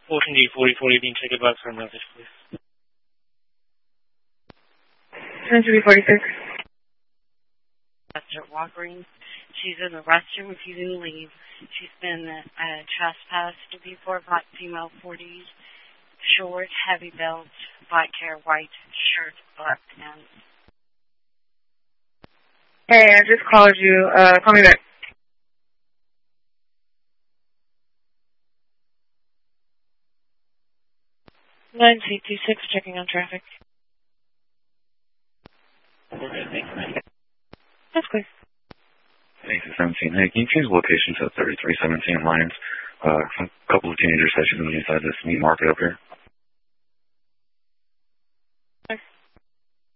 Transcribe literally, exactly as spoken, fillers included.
Ocean D forty forty being checked about for a message, please. Ocean D forty-six. Esther Walgreens. She's in the restroom refusing to leave. She's been uh, trespassed before. Black female, forties, short, heavy belt, black hair, white shirt, black pants. Hey, I just called you. Uh, call me back. nine C two six, checking on traffic. Okay, thanks, man. That's clear. Thanks, seventeen. Hey, can you change the location to thirty-three seventeen Lions? Uh, a couple of teenagers said she's going to be inside this meat market up here.